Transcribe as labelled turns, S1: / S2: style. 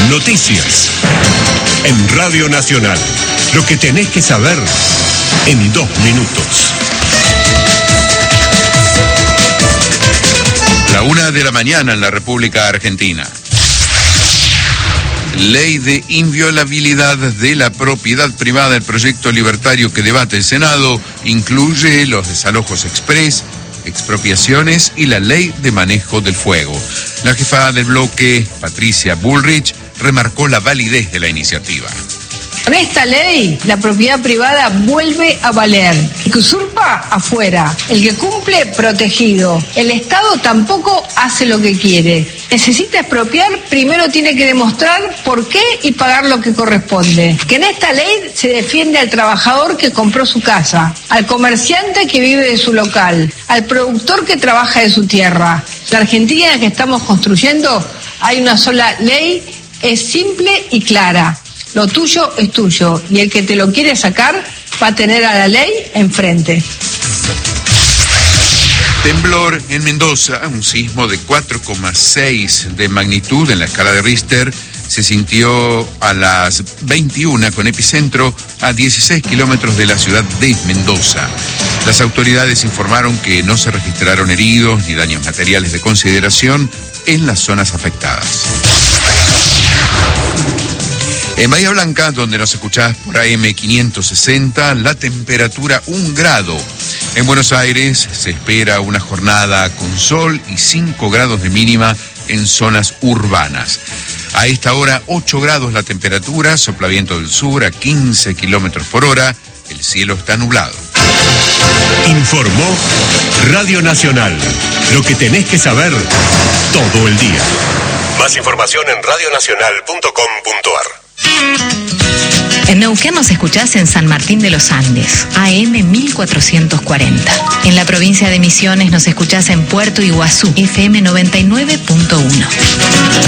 S1: Noticias. En Radio Nacional. Lo que tenés que saber en 2 minutos.
S2: 1:00 a.m. en la República Argentina. Ley de inviolabilidad de la propiedad privada. El proyecto libertario que debate el Senado incluye los desalojos express, expropiaciones y la ley de manejo del fuego. La jefa del bloque, Patricia Bullrich, remarcó la validez de la iniciativa.
S3: Con esta ley, la propiedad privada vuelve a valer. El que usurpa, afuera. El que cumple, protegido. El Estado tampoco hace lo que quiere. Necesita expropiar, primero tiene que demostrar por qué y pagar lo que corresponde. Que en esta ley se defiende al trabajador que compró su casa, al comerciante que vive de su local, al productor que trabaja de su tierra. La Argentina que estamos construyendo, hay una sola ley, es simple y clara. Lo tuyo es tuyo y el que te lo quiere sacar va a tener a la ley enfrente.
S2: Temblor en Mendoza, un sismo de 4,6 de magnitud en la escala de Richter se sintió a las 21 con epicentro a 16 kilómetros de la ciudad de Mendoza. Las autoridades informaron que no se registraron heridos ni daños materiales de consideración en las zonas afectadas. En Bahía Blanca, donde nos escuchás por AM 560, la temperatura 1 grado. En Buenos Aires se espera una jornada con sol y 5 grados de mínima en zonas urbanas. A esta hora 8 grados la temperatura, sopla viento del sur a 15 kilómetros por hora, el cielo está nublado.
S1: Informó Radio Nacional. Lo que tenés que saber todo el día. Más información en radionacional.com.ar.
S4: En Neuquén nos escuchás en San Martín de los Andes, AM 1440. En la provincia de Misiones nos escuchás en Puerto Iguazú, FM 99.1.